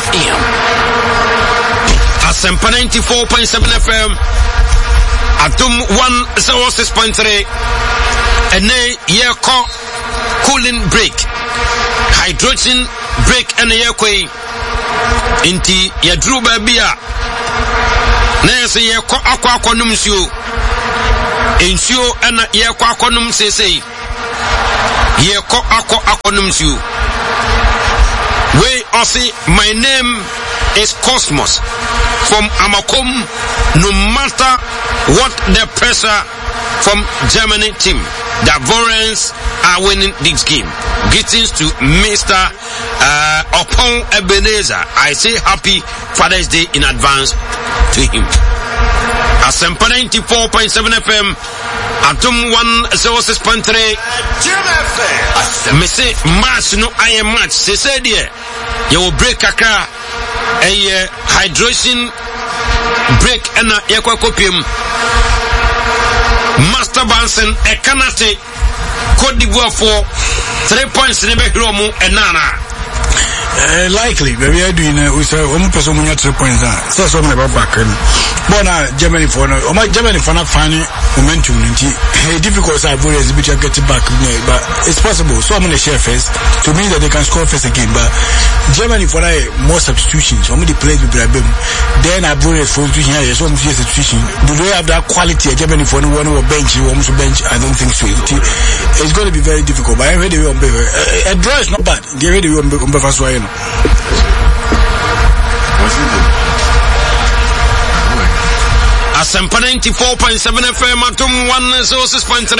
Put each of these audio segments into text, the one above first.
AM. Asempa 94.7 FM. Atum 106.3. And ye cooling break. Hydrogen break and ye inti ya drew babia. Nese ye aqua numsio. Ensio and ye quaconum say. Ye aquanumsio. We also, my name is Cosmos from Amakom. No matter what the pressure from Germany team, the Ivorians are winning this game. Greetings to Mr. Opon Ebenezer. I say happy Father's Day in advance to him. Asempa 94.7 FM. Atom 106.3. Me say match no I am match. Say there. You will break a car. A hydration break and a equacopium. Master Bansen a Kanate Cote d'Ivoire for 3 points in the Romu and Nana. Likely, but we are doing with one person 3 points. That's what I'm about back. Bona Germany for Germany for not finding momentum. Difficult side for us to get it back, but it's possible. So I'm going to share first to mean that they can score first again. But Germany for more substitutions. How many players will be then I brought it for here. So I'm substitution. Do they have that quality? Germany for one or bench, almost bench. I don't think so. It's going to be very difficult. But I read a draw is not bad. They ready on first way. Asempa 94.7 FM Atom 106.3.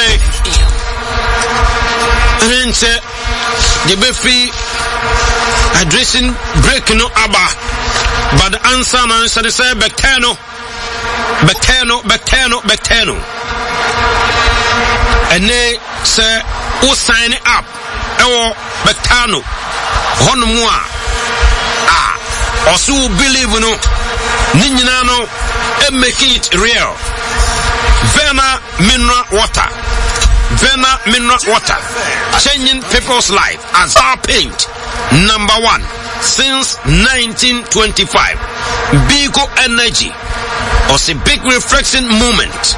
Rense the befi addressing break no aba, but the answer na say Becano. And they say who sign up ewo Becano honumwa also believe no ninyina no and make it real. Vena mineral water changing people's life as our paint number 1 since 1925. Bigo Energy was a big reflection moment.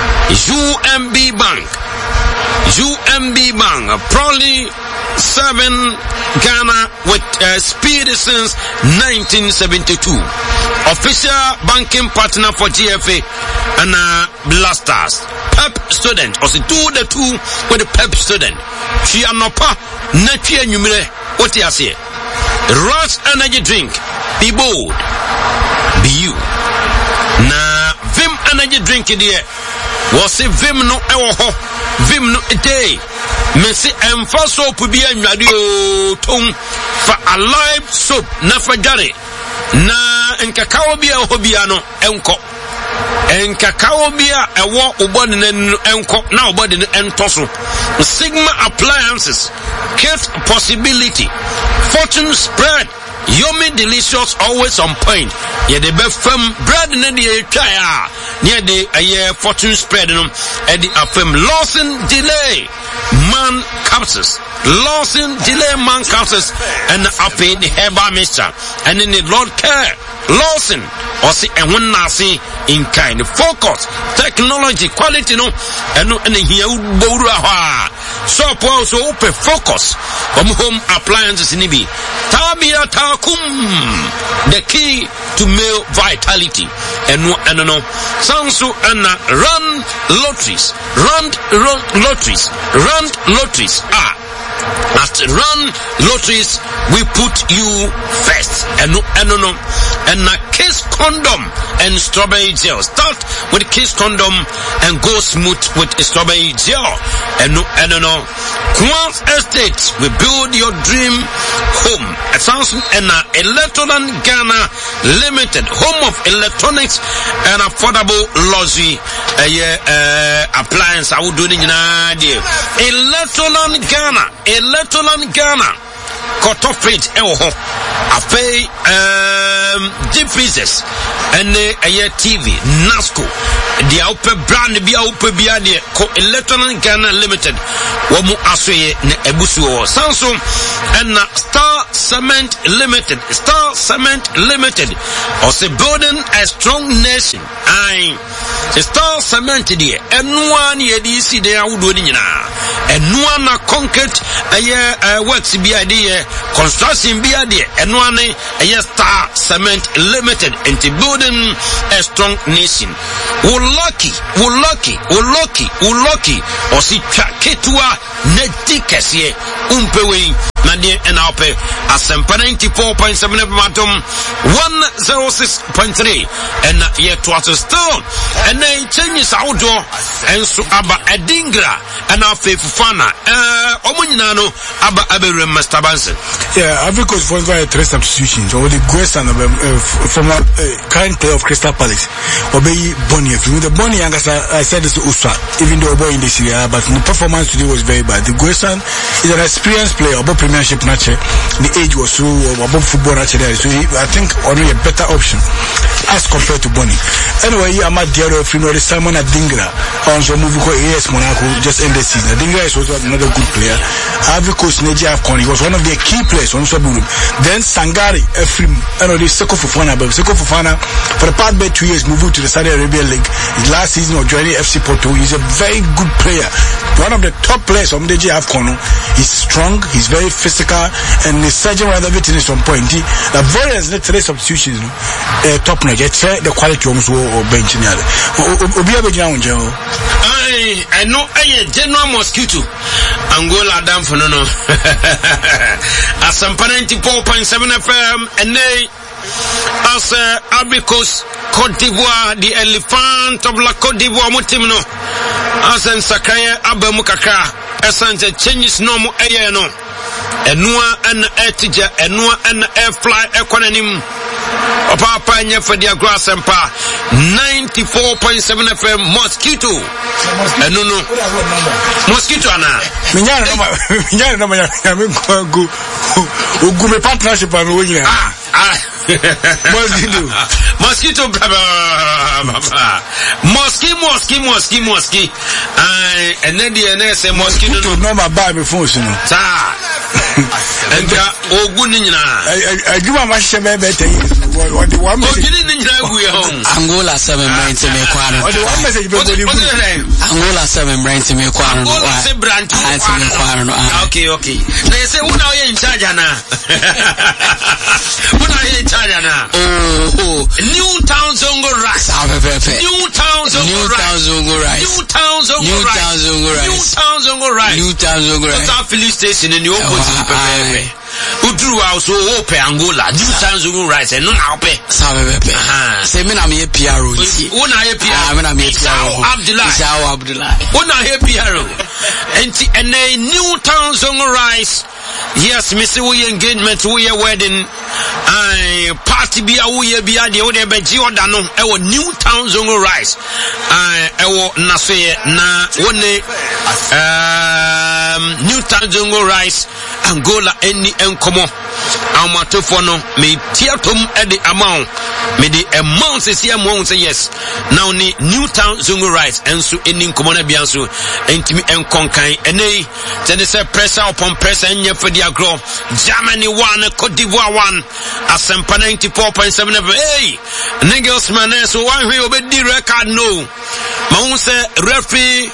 UMB Bank proudly serving Ghana with speed since 1972. Official banking partner for GFA and Blasters. PEP student, or do the two with the PEP student. She anopa natia numere. What you say? Rush energy drink. Be bold. Be you. Na Vim energy drink there. Was it Vim no ewo Vim no day. Messi emfa soap bi anwade tom for alive soap na fajare na nkakao bia hobia no enko nkakao bia ewo ubode na enko na ubode na entoso Sigma appliances Kate possibility fortune spread Yummy delicious always on point. Yeah, the best from bread in the try near the fortune spread and the affirm Lawson delay man capsules. Lawson delay man capsules and I paid the herba mixture and in the Lord care Lawson or see and when I see in kind of focus technology quality no and here so also open focus from home appliances in Ibi Tabia Takum the key to male vitality and no Sansu and run lotteries at run lotteries we put you first and no and a kiss condom and strawberry gel. Start with kiss condom and go smooth with strawberry gel and no Quans Estate we build your dream home. It sounds and Electroland Ghana Limited, home of electronics and affordable luxury appliance. I would do it in idea. Electroland Ghana cut off it I pay Deep and a TV Nasco the upper brand be upper the Electronic Ghana Limited Wamu Aswe ne Ebusu Samsung and Star Cement Limited also building a strong nation. Star Cement there and one year DC they are doing and one concrete works be idea construction be idea and one Star Cement Limited into building a strong nation. Lucky or see Ketua Nedikasi Umpewe Nadia and Alpe Asempa 94.7 Matum 106.3 and yet was still and then changes outdoor and so Abba Adingra and our faithful Fana Omunano Abba Aberem Master Banson. Yeah, Ivory Coast was by 3 substitutions over the Gwestan from a current player of Crystal Palace Obey Bonnie. The Bonnie I said this to Usra, even though boy in this year, but the performance today was very bad. The Gwestan is an experienced player about Premiership match. The age was so above football actually, so I think only a better option as compared to Bonnie. Anyway, I'm at the other Simon Adingra on some movie called AS Monaco just ended the season. Adingra is also another good player. Ivory Coast Neji Afcon, he was one of their key players on Saburu. Then Sangari, Efrim, the Seko Fofana, for the past 2 years moved to the Saudi Arabia League. His last season of joining FC Porto, he's a very good player. One of the top players on the Afcon. He's strong, he's very physical, and the surgeon rather everything is on point. The various three substitutions, top notch. The quality almost or bench in the other. I know a general mosquito. Angola down for no. As some 94.7 FM and they as Ivory Coast Côte d'Ivoire, the elephant of La Côte d'Ivoire Mutimno. As in Sakaya Abamukaka, as in the changes no more ayano. Enua and Etija, Enua and air fly economy. Papa nya for their grass and pa 94.7 FM mosquito. No mosquito ana. Minyana no go ugume partnership and we mosquito mosquito and then the NS mosquito no my buy me phone no and I give my shame better what the one Angola 7 brain to me kwano what the one message Angola 7 brain to me kwano okay they say who now in charge now who now in charge now Newtown Zongo rice Newtown Zongo rice that filling station in the opposite Udru also open Angola Newtown Zongo rice and no open say me na me PRO una here PRO Abdullah una here PRO and a Newtown Zongo rice. Yes, Mr. We engagement, we are wedding, party be a we be a the be Giordano, our Newtown Zongo rice, our Nase na one Newtown Zongo rice, Angola any encomo, Amatofono, me tiatum at the amount, me the amount is here amount say yes. Now ni Newtown Zongo rice, and so any common biansu, and to me and conkai, and then it's a pressure upon pressure and for the agro. Germany 1, Cote d'Ivoire 1, Asempa 94.7 hey, niggas man, so one who obey the record no. Maunse referee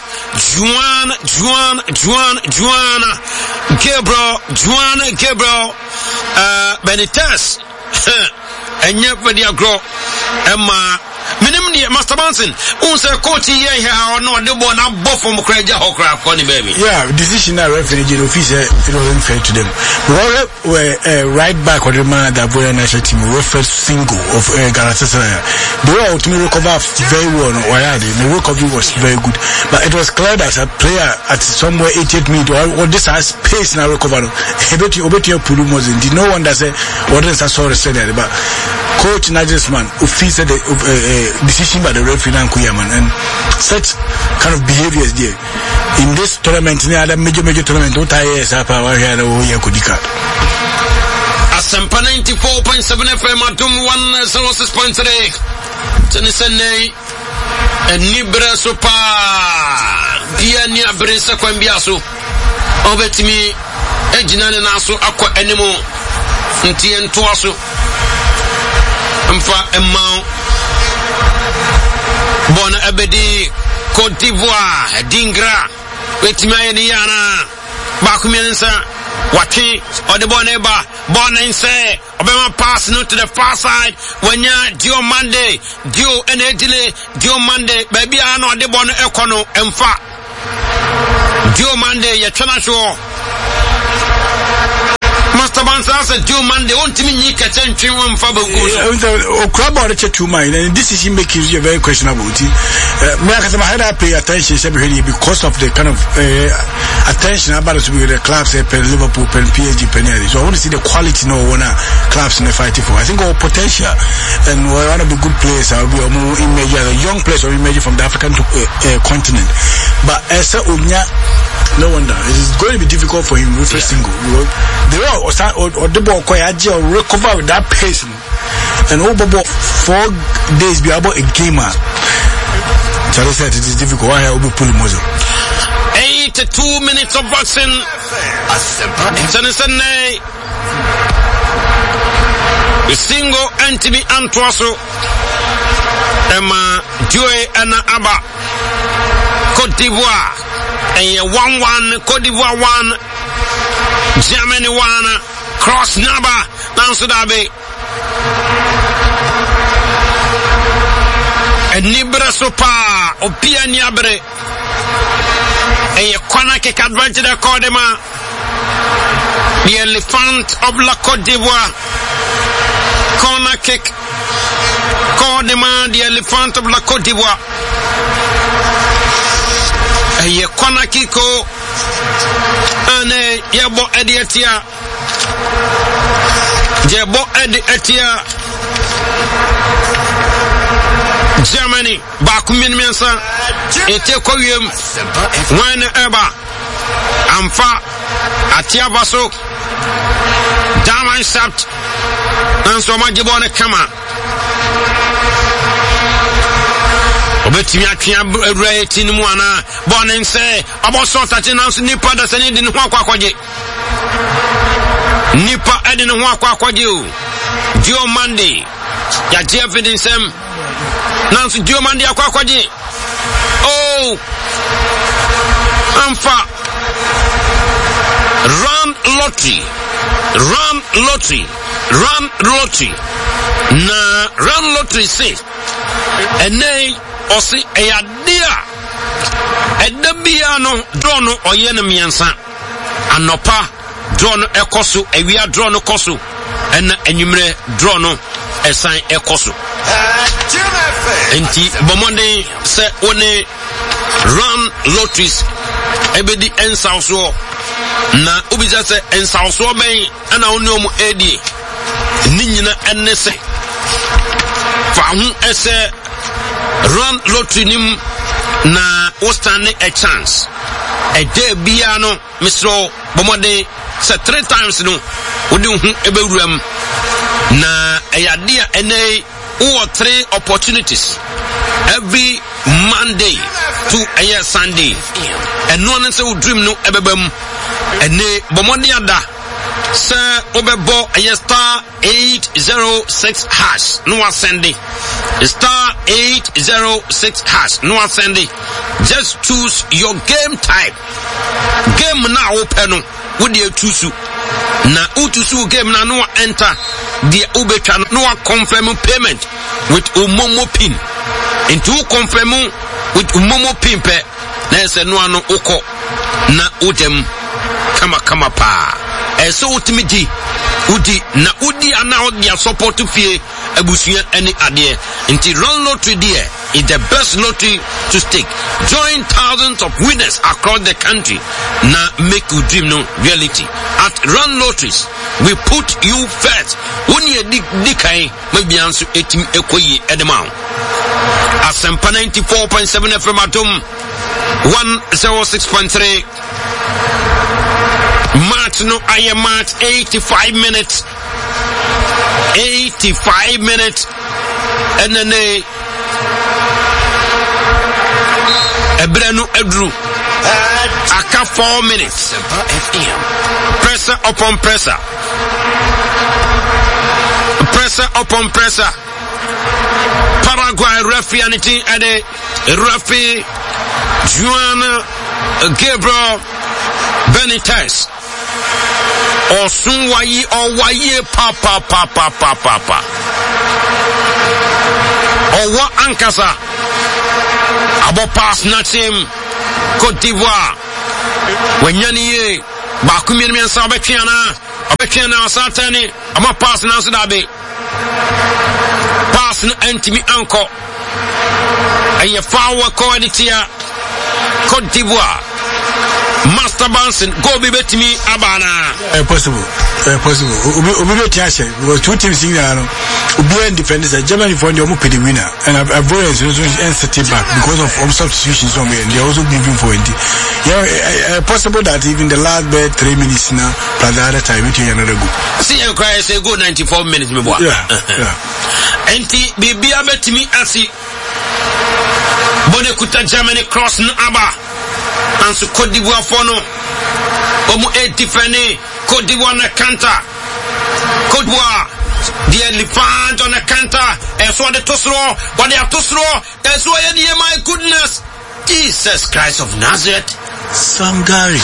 Gabriel Benitez and yet for the agro Emma Minimum Master Banson, unse coach here or no the one up both from Kraja Hokra funny baby. Yeah, decision that referee officer it wasn't fair to them. Were right back on the man that boy national team were first single of Galatasaray. They were ultimately recover very well. The recovery was very good, but it was clear that a player at somewhere 88 minutes or this has pace now recover. Obeti Pulu wasn't. No one that said what is I saw said that, but Coach Nagelsmann official decision by the referee and Kuyaman and such kind of behaviors there in this tournament. Any other major tournament, don't I yes, Apa, Kudika. Asem Asempa 94.7 FM Adum 106.3 Tenisene Enibra Sopa Dia ni abresa kwambia so obetimi ejinane na so akwa enimo ntie ntoa so mfa emma bona abedi Côte d'Ivoire Dingra wetimi ayeni yana bakumiensa watchi odeboneba bonense obema pass no to the far side wanya Dio Monday Dio enedile Dio Monday baby ano odebono ekono emfa Dio Monday ya chana show Master Bansa said Dio Monday won't me nika chenchi one fabugo o crab or too mine and this is making you very questionable me I had to pay attention because of the kind of attention about to be the clubs pen Liverpool pen PSG pen so I want to see the quality no one clubs in the fight for I think our potential and one of the good players will be more image a young players or image from the African continent but as no wonder it is going to be difficult for him with a single they all or the ball or recover with that pace and over 4 days be about a gamer. Charlie said it is difficult. Why I will pull him 82 minutes of boxing. Sunday. The single Antimi Antwaso Emma Joy Anna Abba Côte d'Ivoire and 1-1 Côte d'Ivoire 1 Germany 1 cross number Nansudabe and Nibra Sopa Opia Niabre and Yakwana kick advantage of Kodema the elephant of La Côte d'Ivoire corner kick Kodema the elephant of La Côte d'Ivoire and Yakwana Kiko ane yebo edietia jebo edietia Germany bakumin mensa ete koyem wane eba amfa atia baso daman shaft anso majebo ne kama obetimi atwea rate ni mu ana bonense aboso tachi na nipa da sene di ne ho akwaje nipa edi ne ho akwaje o Dio Monday ya je evidence nanso Dio Monday akwaje oh amfa run lottery na run lottery say enei osi eyadia edabia no drone oye ne miensa anopa drone ekoso ewia drone koso ena enyumre drone esan ekoso enti bomonde se one run lotteries ebedi ensauso na ubija se ensauso ben ana oniomu edi ninyina enese fa hu ese run lottery nim na o stand a chance a day bia no misro bomode say 3 times no wodi hu ebewuram na ayadia ene o 3 opportunities every Monday to a Sunday and no one say we dream no ebebam ene bomode ada say obebo a star 806 hash no send it star 806 hash no send it just choose your game type game na open with the choose na utusu game na no enter the ubetwa no confirm payment with umomo pin into confirm with umomo pin pe na say no ano uko na udem kama pa so ultimately udi na udi ana odi support fie abusuya any ade nti run lottery there is the best lottery to stake. Join thousands of winners across the country na make your dream no reality. At Run Lotteries we put you first. When you dikai maybe answer etim ekoyi edema Asempa 94.7 FM Adum 106.3 March no I am March 85 minutes 85 minutes and then Ebrenu Edru aka 4 minutes. Pressure upon pressure. Pressure upon pressure. Paraguay referee anything at the referee Juan Gabriel Benitez. Osun wayi papa. Owa ankasa. Abo pass natim Côte d'Ivoire. Wenyani bakumi ni mensa obetwiana satani ama pass na so dabe. Pass no entimi anko. Aye fawa ko editia Côte d'Ivoire. Master Banson go be betimi abana. Possible. Obi be tiashe. We two teams in there. Obi and defenders Germany for the omo the winner and I've always set back because of substitutions on me and they're also moving for it. Yeah, possible that even the last 3 minutes now plus the other time it another go. See you cry say go 94 minutes me boy. Yeah. Enti bibia betimi asi. Bonekuta Germany cross na aba. And so Côte d'Ivoire for no Omu defending Côte d'Ivoire na counter. Côte d'Ivoire the elephant on the counter and so the tosro what they are tosro that's why my goodness Jesus Christ of Nazareth Sam Gary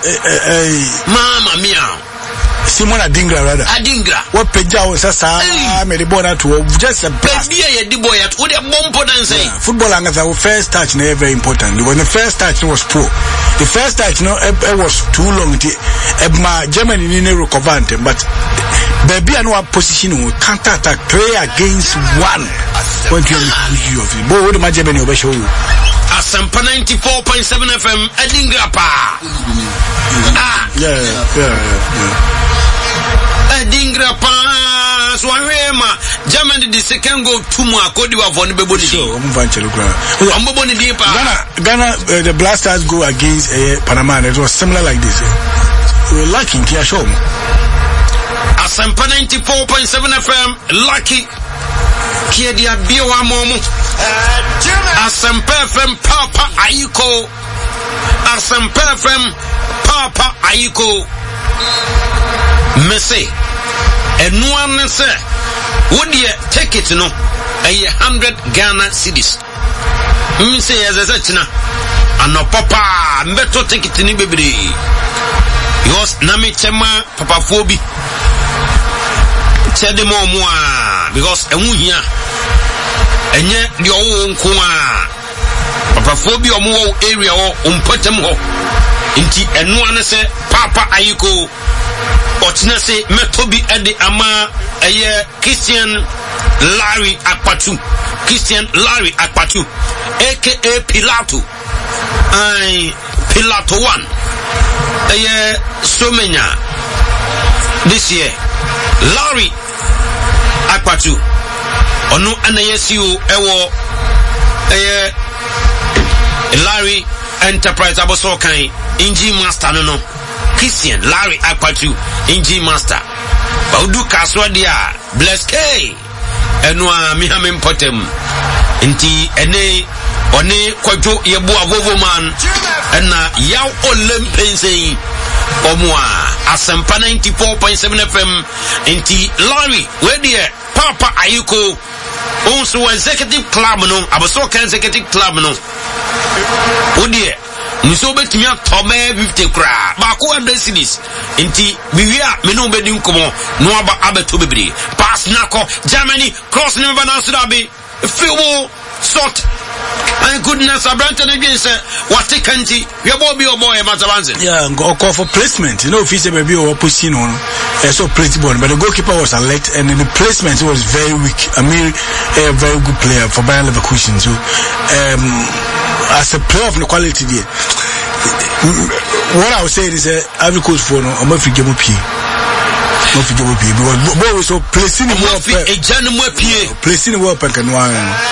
Mama mia Simon Adingra rather. What Peja was a made the ball to just a blast. Football and our first touch never very important. When the first touch was poor. The first touch it was too long. Germany didn't recover but baby and one position counter attack play against one. What do you of it? What my Germany over show you? Asampa 94.7 FM Adingra pa. Yeah. Adingra pa swahema Germany the second goal tumu akodi wa voni beboni di. Omboboni di pa. Ghana the Blasters go against Panama and it was similar like this. We were lucky in show. Asampa 94.7 FM lucky. Kia dia biwa momo. Asampa FM Papa Ayiko. Asampa FM Papa Ayiko. Mese one say would you take it no 100 Ghana cedis say as a china and no papa better take it ni baby yours nami chema papa phobi tell them more because emu here enye the owo nko a papa phobi omo area o umpotem ho nti enu an say Papa Ayiko Ochina say metobi ede ama Christian Larry Akpatu aka Pilato Pilato 1 Somenya this year Larry Akpatu onu anayesiu ewo Larry Enterprise aboso kan Inji Master no Christian Larry Akpatu Inji Master Baudu kaswa dia bless K enwa mihame mpotem nti ene one kwajo yebu avovo man ena yaw olempensen omwa Asampa 94.7 FM nti Larry we there Papa Ayiko also executive club no aboso kan executive club no odie Muso betimi atome 50 kra ba ko 100 cedis nti biwia me no bedi nkomo no aba abeto bebre pass nako Germany cross ni mba na so dabe fiwo sort and goodness abrante na gwen say what kanti we bobi oboy matabanze yeah go for placement you know if you say maybe or pushing on so principle but the goalkeeper was alert and the placement was very weak. I mean a very good player for Bayer Leverkusen so as a player of the quality there what I would say is every coach for no I'm free game up here Boy so placing the world placing the world can one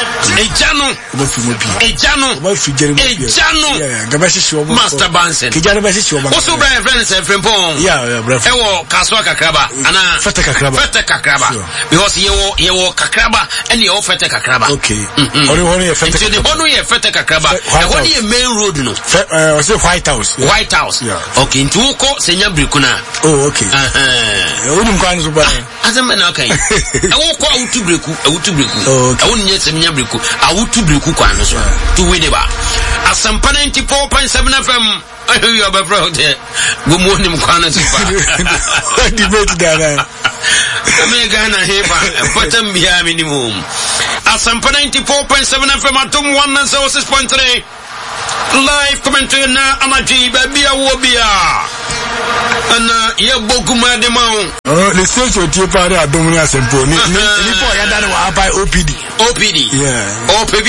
Master Bansen also Brian friends from Pong Kaswa Kakraba and Fete Kakraba because you Kakraba and you Fete Kakraba okay only Fete Kakraba only a main road no White House okay into Senya Brikuna oh okay as a man, okay. I won't go out to Briku. I won't yet Senya Briku. I would to Briku to Wideba. As some 94.7 FM. I hear you have a proud there. Good morning, Kwana. Debate that. American Heba, bottom behind minimum. As some 94.7 FM at 106.3. Live commentary na Amaji Babia Wobia. And Yabokuma de Mount. The stage of Tipa Dominia Sempo. Before you done what by OPD. Yeah.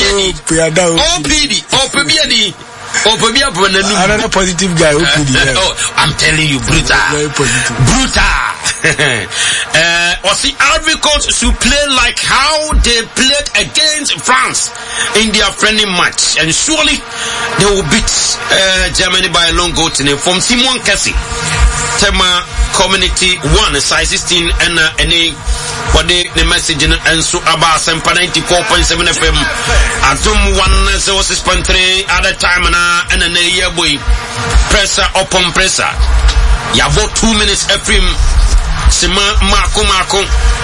OPD. Another positive guy, OPD. Oh, I'm telling you, brutal. Very positive. Brutal. Was the Ivory Coast to play like how they played against France in their friendly match, and surely they will beat Germany by a long goal from Simon Kessie. Tema Community 1 size 16 and for the message and so about 94.7 FM Atom 106.3 at a time and a year boy presser upon presser. You have 2 minutes FM Sima Marco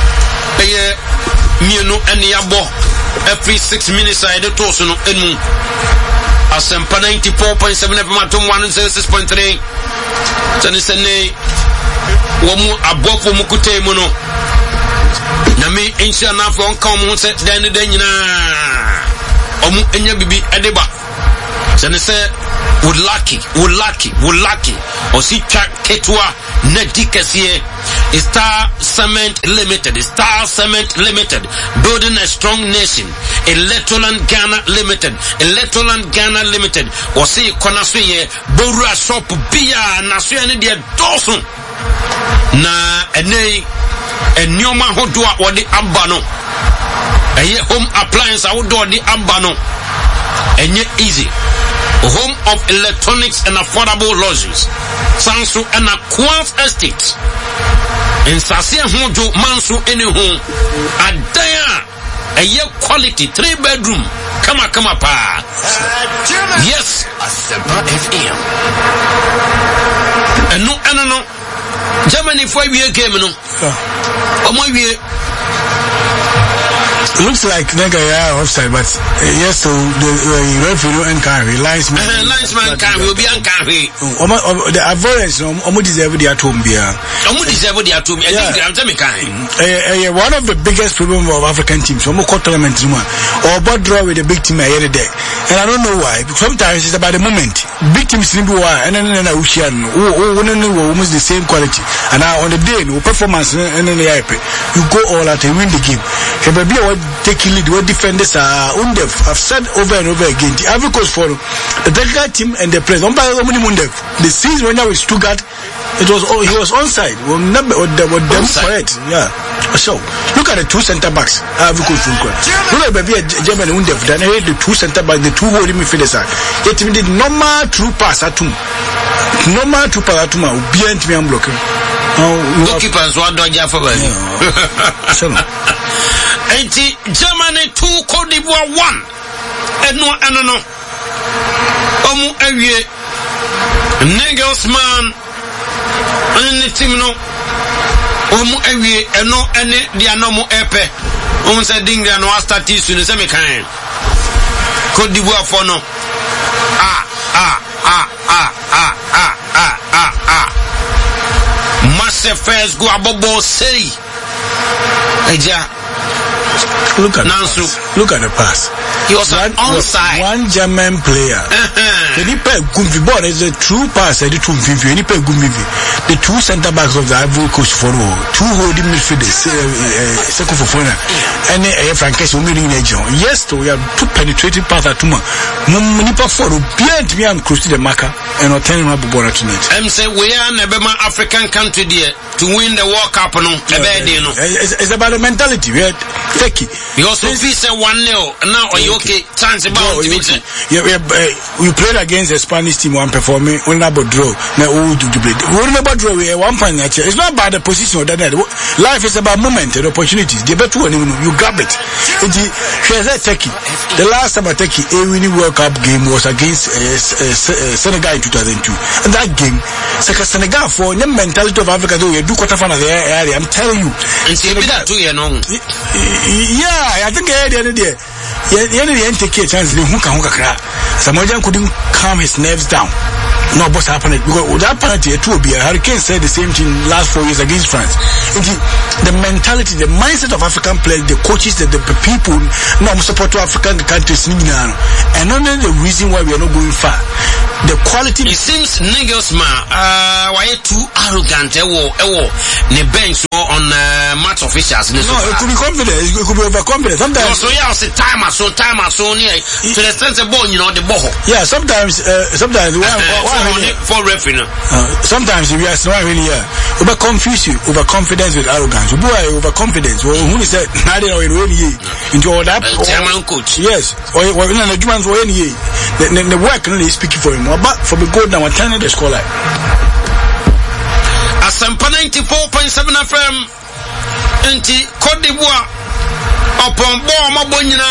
Miano and Yabo every 6 minutes I had to also know Asempa 94.7 FM Atom 106.3 Tanisane Wamu Aboko Mukute Mono Nami Insha Nafon come set Danny Denina Omu Enya Bibi Edeba Tanise would lucky Osika Ketua Nedikasie Star Cement Limited building a strong nation. Electoral Ghana Limited Osi Konasuye Bora Shop Bia Nasuya Dia Dawson na ene enyoma hodwa wode abano eye home appliance awdo de abano enye easy home of electronics and affordable luxuries Sansu and a Quant Estate in Sasia Hojo Mansu anyhow adaya eye quality 3-bedroom kama pa yes Asempa FM no Germany 5-year game no. Looks like nigga offside, but yes, so the referee and carry linesman will be uncarry. The avoidance deserve the atom beer. One of the biggest problems of African teams, or both draw with a big team every day. And I don't know why. Sometimes it's about the moment. Big teams need to and then almost the same quality. And now on the day, no performance and then you go all out and win the game. Taking lead, what defenders are Undef. I've said over and over again. The Ivory Coast for the technical team and the players. The season when I was Stuttgart, he was onside. Correct. Yeah. So look at the 2 center backs. Ivory Coast. Look at baby Germany Undef. Then the 2 center backs, the 2 holding midfielders. Yet he did normal true pass at him. Normal true pass at him. Behind me, I'm blocking. Goalkeepers one don't have for Germany 2, Cote d'Ivoire 1. And no. Omu ewie Nagelsmann and the team no. Omu ewie eno ene dia no mo epe. Omu se dinga no start issue ne se me kan. Cote d'Ivoire for no. Massive first go abobo say. Eja Look at the pass. He was onside. One German player. Can he play Gumvi? But it's a true pass. The 2 center backs of the Ivory Coast for 2 holding midfielders. Second for Fona. And Frankes will be in a joint. Yes, we have 2 penetrating pass at Tuma. Munipa for behind me and close to the marker and attending my border tonight. I'm saying we are never African country there. to win the World Cup, no. It's about the mentality. We had Turkey. You also feel 1-0. Now, are you okay? Chance about we played against a Spanish team, one performing, one about draw. Now, we remember draw. We 1 point. It's not about the position or that. Life is about moment and opportunities. The better one, you grab it. Turkey. The last time Turkey a winning World Cup game was against Senegal in 2002. And that game, Senegal for the mentality of Africa, though you do quarter final of the area. I'm telling you. And Senegal too, you know. Yeah, I think the other day. The didn't take a chance. Samoa couldn't calm his nerves down. No, what's happening? Because that penalty, Hurricane said the same thing last 4 years against France. The mentality, the mindset of African players, the coaches, the people, no support to African countries, and only the reason why we are not going far. The quality. It seems Nigelsma, why too arrogant? The bench on match officials. No, it could be confident. It could be overconfident. Sometimes. So yeah, it's time near to the sense of ball, the ball. Yeah, sometimes for referee. Sometimes if you are not really over confuse you, overconfidence with arrogance. You boy overconfidence. Who is that? Into all that. Chairman coach. Yes. Or the Germans were any. The work really speaking for him. But for the goal now, turning the score like. Asampa 94.7 FM. Enti Côte d'Ivoire. Upon bomb Mabonina.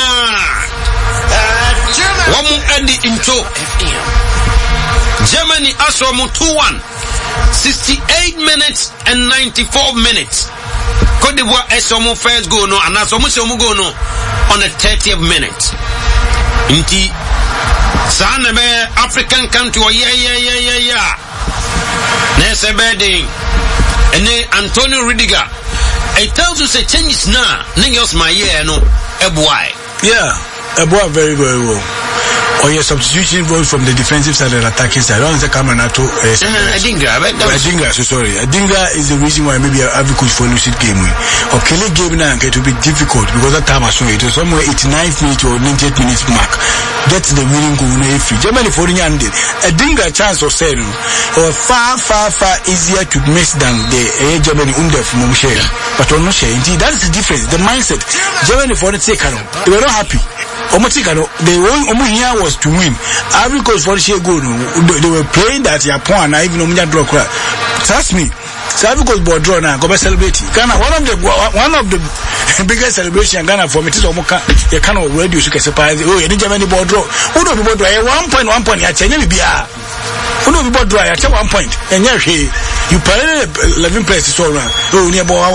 Wamu Eddie into Germany Aswamu 2-1. 68 minutes and 94 minutes. Côte d'Ivoire Aswamu first goal no, and Aswamu goal no on the 30th minute. Inti Sanebe African country, yeah. Nese Bedding and Antonio Rudiger. It tells us a change now. Niggas my year no Ebuai. Yeah, Ebuai very, very well. Or your substitution goes from the defensive side and attacking side. I don't say Cameranato. Adingra, so sorry. Adingra is the reason why maybe Ivory Coast for a lucid game win. Or Kelly game now it will be difficult because that time I saw it was somewhere 89th minute or 98 minutes mark. That's the winning goal. Germany for the end. Adingra chance of saying or far easier to miss than the Germany under from Mumshe. But on no share. Indeed, that's the difference. The mindset. Germany for the take they were not happy. The only here was to win. Ivory Coast for the share goal. They were playing that Japan, even on draw. Trust me. So Ivory Coast board draw now. Go celebrate. Ghana, one of the biggest celebration Ghana for me is Omoka. You cannot radio should surprise. Oh, you didn't have any board draw. Who don't be board draw? 1 point. I tell you, who don't be board draw? I tell 1 point. And you play 11 places all around. Oh, near board.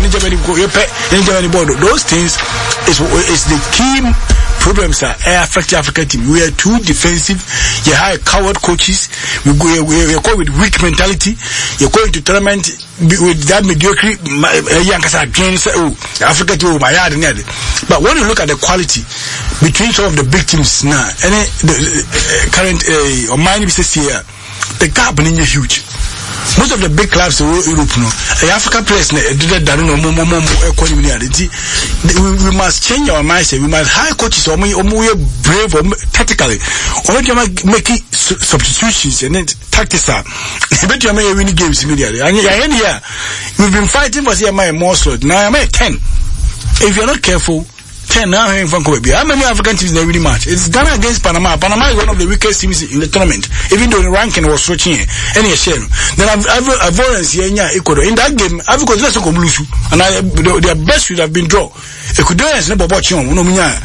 Those things is the key. Problems are affect the African team. We are too defensive. You hire coward coaches. We go with weak mentality. You're going to tournament with that mediocre African team. But when you look at the quality between some of the big teams now and the current or mine business here, the gap is huge. Most of the big clubs in Europe, African players, we must change our mindset. We must hire coaches or we are brave or tactically. Or make substitutions and then tactics. Bet you may win games immediately. And here, we've been fighting for CMI more slot. Now I'm at 10. If you're not careful, 10 now here in Vancouver. How many African teams they really match? It's Ghana against Panama. Panama is one of the weakest teams in the tournament. Even though the ranking was switching here. Any shame. Then Avoidance here in Ecuador. In that game, Africa let's go lose. And their best should have been draw. Ecuador is never watching. What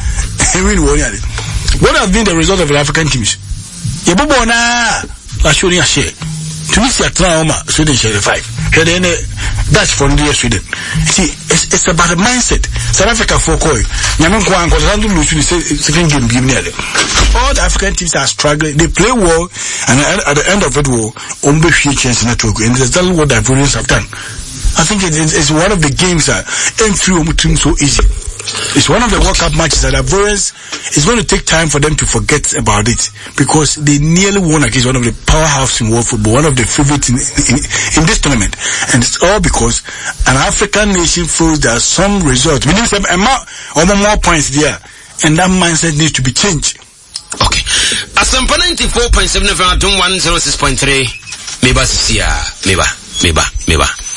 have been the result of the African teams? Yabona Lashuri share. Tunisia trauma Sweden share 5. That's from the Sweden. See, it's about the mindset. South Africa for Koi. All the African teams are struggling. They play well, and at the end of it, chance network, and that's what the Ivorians have done. I think it's one of the games that ain't so easy. It's one of the World Cup matches that Ivorians is going to take time for them to forget about it because they nearly won against one of the powerhouses in world football, one of the favorites in this tournament. And it's all because an African nation feels there are some results. We need some more points there. And that mindset needs to be changed. Okay. Asampa 94.7 FM, 106.3. Meba Sisia. Meba.